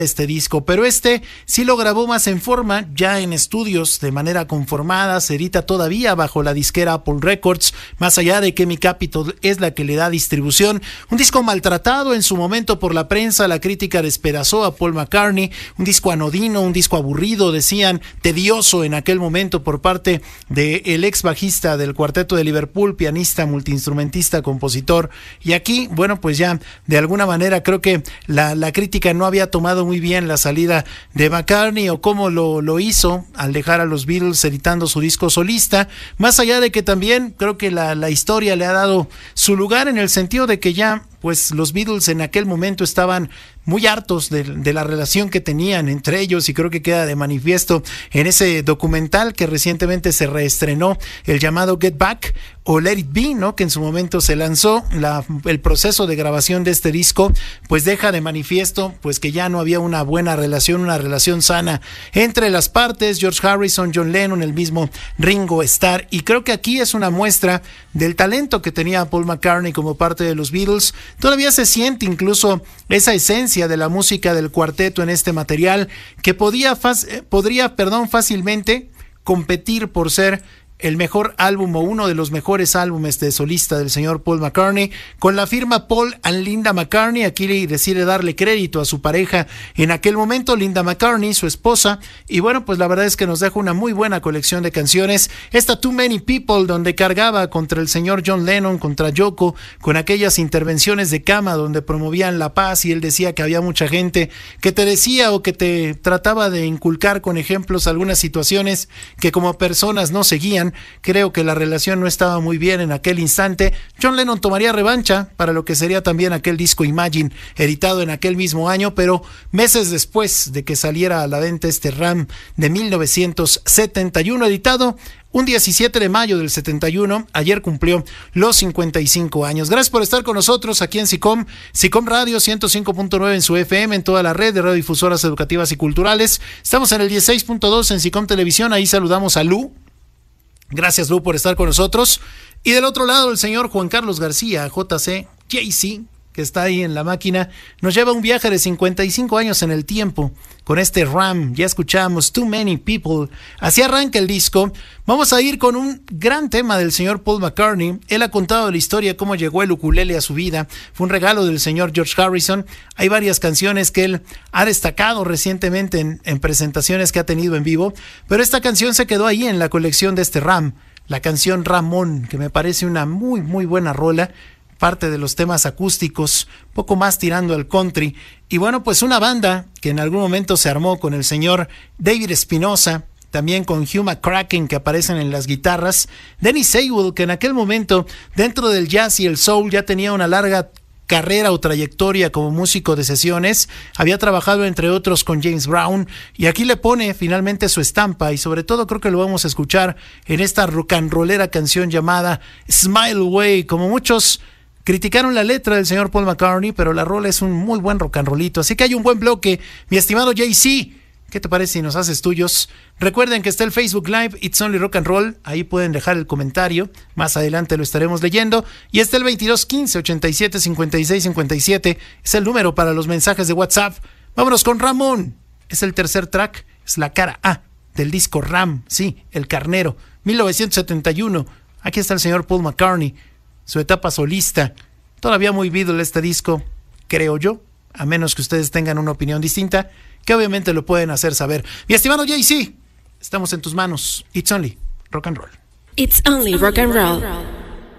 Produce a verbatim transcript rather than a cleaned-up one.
este disco, pero este sí lo grabó más en forma, ya en estudios de manera conformada, se edita todavía bajo la disquera Apple Records, más allá de que Mi Capitol es la que le da distribución. Un disco maltratado en su momento por la prensa, la crítica despedazó a Paul McCartney, un disco anodino, un disco aburrido, decían, tedioso en aquel momento por parte del ex bajista del Cuarteto de Liverpool, pianista, multiinstrumentista, compositor, y aquí, bueno, pues ya de alguna manera creo que la, la crítica no había tomado muy bien la salida de McCartney o cómo lo, lo hizo al dejar a los Beatles editando su disco solista, más allá de que también creo que la, la historia le ha dado su lugar en el sentido de que ya pues los Beatles en aquel momento estaban muy hartos de, de la relación que tenían entre ellos, y creo que queda de manifiesto en ese documental que recientemente se reestrenó, el llamado Get Back o Let It Be, ¿no? Que en su momento se lanzó. La, el proceso de grabación de este disco pues deja de manifiesto pues que ya no había una buena relación, una relación sana entre las partes, George Harrison, John Lennon, el mismo Ringo Starr, y creo que aquí es una muestra del talento que tenía Paul McCartney como parte de los Beatles. Todavía se siente incluso esa esencia de la música del cuarteto en este material que podía, podría perdón, fácilmente competir por ser el mejor álbum o uno de los mejores álbumes de solista del señor Paul McCartney, con la firma Paul and Linda McCartney. Aquí decide darle crédito a su pareja en aquel momento, Linda McCartney, su esposa, y bueno, pues la verdad es que nos deja una muy buena colección de canciones. Esta Too Many People, donde cargaba contra el señor John Lennon, contra Yoko, con aquellas intervenciones de cama donde promovían la paz, y él decía que había mucha gente que te decía o que te trataba de inculcar con ejemplos algunas situaciones que como personas no seguían. Creo que la relación no estaba muy bien en aquel instante. John Lennon tomaría revancha para lo que sería también aquel disco Imagine, editado en aquel mismo año, pero meses después de que saliera a la venta este Ram de mil novecientos setenta y uno, editado un diecisiete de mayo del setenta y uno, ayer cumplió los cincuenta y cinco años. Gracias por estar con nosotros aquí en SICOM, SICOM Radio ciento cinco punto nueve en su F M, en toda la red de radiodifusoras educativas y culturales. Estamos en el dieciséis punto dos en SICOM Televisión, ahí saludamos a Lu. Gracias, Lu, por estar con nosotros. Y del otro lado, el señor Juan Carlos García, J C, J C, que está ahí en la máquina, nos lleva un viaje de cincuenta y cinco años en el tiempo con este Ram. Ya escuchamos Too Many People. Así arranca el disco. Vamos a ir con un gran tema del señor Paul McCartney. Él ha contado la historia, cómo llegó el ukulele a su vida. Fue un regalo del señor George Harrison. Hay varias canciones que él ha destacado recientemente en, en presentaciones que ha tenido en vivo, pero esta canción se quedó ahí en la colección de este Ram, la canción Ramón, que me parece una muy muy buena rola, parte de los temas acústicos, poco más tirando al country. Y bueno, pues una banda que en algún momento se armó con el señor David Espinosa, también con Hugh McCracken, que aparecen en las guitarras, Dennis Seiwell, que en aquel momento dentro del jazz y el soul ya tenía una larga carrera o trayectoria como músico de sesiones, había trabajado entre otros con James Brown, y aquí le pone finalmente su estampa, y sobre todo creo que lo vamos a escuchar en esta rock and rollera canción llamada Smile Away. Como muchos criticaron la letra del señor Paul McCartney, pero la rola es un muy buen rock and rollito, así que hay un buen bloque. Mi estimado J C, ¿qué te parece si nos haces tuyos? Recuerden que está el Facebook Live It's Only Rock and Roll, ahí pueden dejar el comentario, más adelante lo estaremos leyendo, y está el veintidós quince ochenta y siete cincuenta y seis cincuenta y siete, es el número para los mensajes de WhatsApp. Vámonos con Ramón, es el tercer track, es la cara A del disco Ram, sí, El Carnero, mil novecientos setenta y uno. Aquí está el señor Paul McCartney, su etapa solista, todavía muy Beatle este disco, creo yo, a menos que ustedes tengan una opinión distinta, que obviamente lo pueden hacer saber. Mi estimado J C, estamos en tus manos. It's only rock and roll. It's only rock and roll.